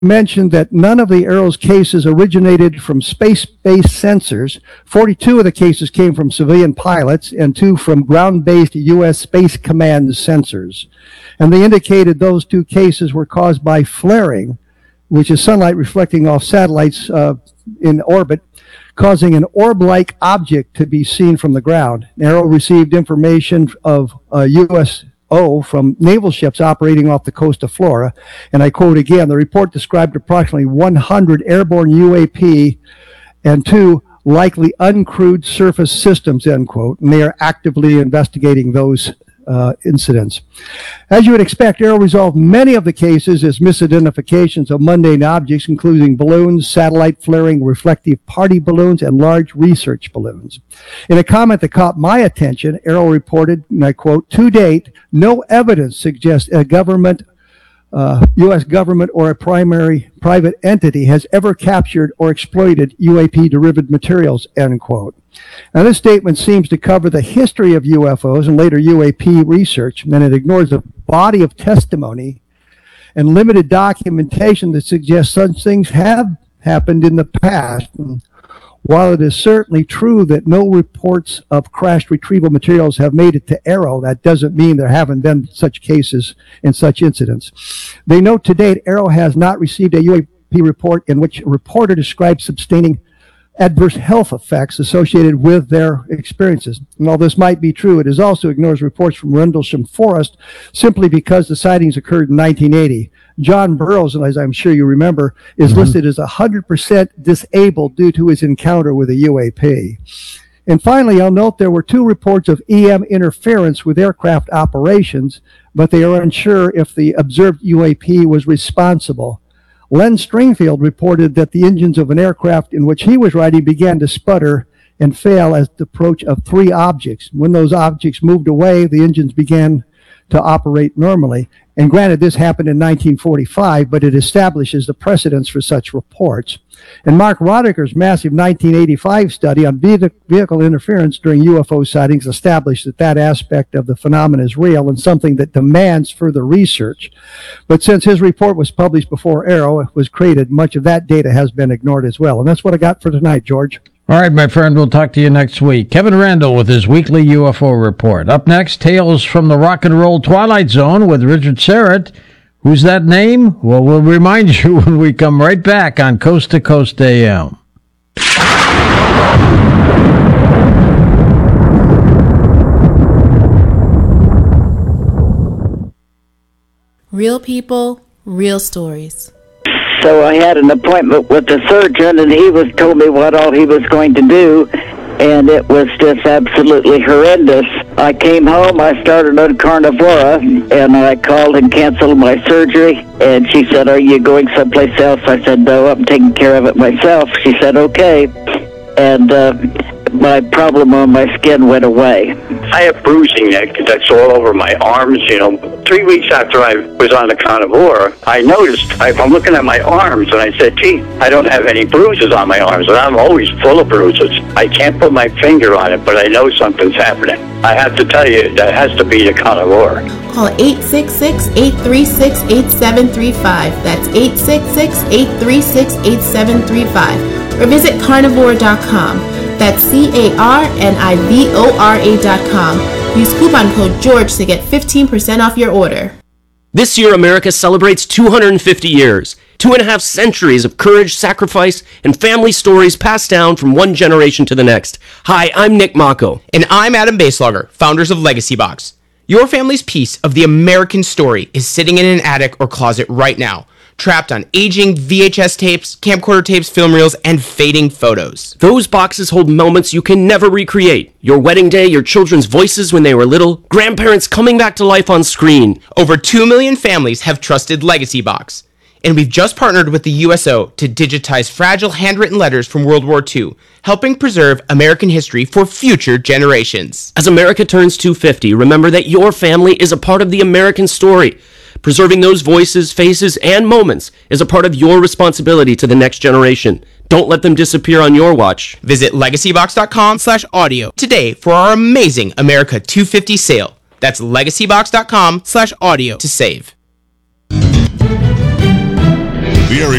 mention that none of the Arrow's cases originated from space-based sensors. 42 of the cases came from civilian pilots and 2 from ground-based U.S. Space Command sensors. And they indicated those 2 cases were caused by flaring, which is sunlight reflecting off satellites in orbit, causing an orb-like object to be seen from the ground. Arrow received information of USO from naval ships operating off the coast of Florida. And I quote again, the report described approximately 100 airborne UAP and 2 likely uncrewed surface systems, end quote. And they are actively investigating those incidents. As you would expect, Arrow resolved many of the cases as misidentifications of mundane objects, including balloons, satellite flaring, reflective party balloons, and large research balloons. In a comment that caught my attention, Arrow reported, and I quote, to date, no evidence suggests a government, U.S. government or a private entity has ever captured or exploited UAP-derived materials, end quote. Now, this statement seems to cover the history of UFOs and later UAP research, and it ignores a body of testimony and limited documentation that suggests such things have happened in the past. And while it is certainly true that no reports of crashed retrieval materials have made it to Arrow, that doesn't mean there haven't been such cases and such incidents. They note to date, Arrow has not received a UAP report in which a reporter describes sustaining adverse health effects associated with their experiences. And while this might be true, it also ignores reports from Rendlesham Forest simply because the sightings occurred in 1980. John Burroughs, as I'm sure you remember, is listed as 100% disabled due to his encounter with a UAP. And finally, I'll note there were 2 reports of EM interference with aircraft operations, but they are unsure if the observed UAP was responsible. Len Stringfield reported that the engines of an aircraft in which he was riding began to sputter and fail at the approach of 3 objects. When those objects moved away, the engines began to operate normally. And granted, this happened in 1945, but it establishes the precedence for such reports. And Mark Roddiker's massive 1985 study on vehicle interference during UFO sightings established that that aspect of the phenomenon is real and something that demands further research. But since his report was published before Arrow was created, much of that data has been ignored as well. And that's what I got for tonight, George. All right, my friend, we'll talk to you next week. Kevin Randle with his weekly UFO report. Up next, Tales from the Rock and Roll Twilight Zone with Richard Serrett. Who's that name? Well, we'll remind you when we come right back on Coast to Coast AM. Real people, real stories. So I had an appointment with the surgeon, and he told me what all he was going to do, and it was just absolutely horrendous. I came home, I started on Carnivora, and I called and canceled my surgery, and she said, "Are you going someplace else?" I said, "No, I'm taking care of it myself." She said, "Okay," and my problem on my skin went away. I have bruising that's all over my arms. 3 weeks after I was on the Carnivora, I noticed, I'm looking at my arms, and I said, gee, I don't have any bruises on my arms, and I'm always full of bruises. I can't put my finger on it, but I know something's happening. I have to tell you, that has to be the Carnivora. Call 866-836-8735. That's 866-836-8735. Or visit carnivora.com. That's carnivora.com. Use coupon code GEORGE to get 15% off your order. This year, America celebrates 250 years, 2.5 centuries of courage, sacrifice, and family stories passed down from one generation to the next. Hi, I'm Nick Mako. And I'm Adam Baselogger, founders of Legacy Box. Your family's piece of the American story is sitting in an attic or closet right now, trapped on aging VHS tapes, camcorder tapes, film reels, and fading photos. Those boxes hold moments you can never recreate. Your wedding day, your children's voices when they were little, grandparents coming back to life on screen. Over 2 million families have trusted Legacy Box. And we've just partnered with the USO to digitize fragile handwritten letters from World War II, helping preserve American history for future generations. As America turns 250, remember that your family is a part of the American story. Preserving those voices, faces, and moments is a part of your responsibility to the next generation. Don't let them disappear on your watch. Visit legacybox.com/audio today for our amazing America 250 sale. That's legacybox.com/audio to save. the area